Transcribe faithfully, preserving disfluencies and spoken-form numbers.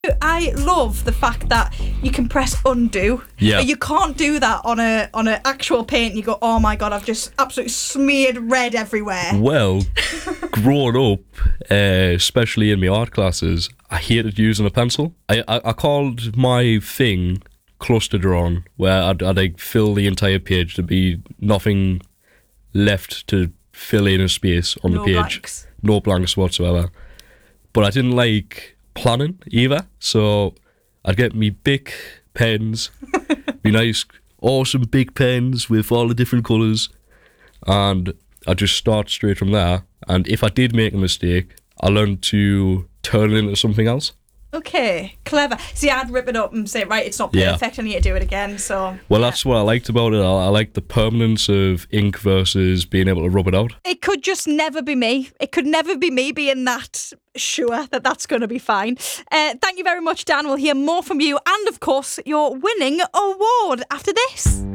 I love the fact that you can press undo. Yeah. You can't do that on a on an actual paint. You go, oh my god, I've just absolutely smeared red everywhere. Well, growing up, uh, especially in my art classes, I hated using a pencil. I, I, I called my thing cluster drawing, where I'd, I'd like fill the entire page to be nothing left to fill in a space on No the page. blanks. No blanks whatsoever. But I didn't like planning either, so I'd get me big pens, me nice, awesome big pens with all the different colours, and I'd just start straight from there. And if I did make a mistake, I learned to turn it into something else. Okay, clever. See, I'd rip it up and say, right, it's not Yeah. perfect, I need to do it again. So Well, yeah. that's what I liked about it. I, I liked the permanence of ink versus being able to rub it out. It could just never be me. It could never be me being that sure that that's going to be fine. Uh, thank you very much, Dan. We'll hear more from you and, of course, your winning award after this.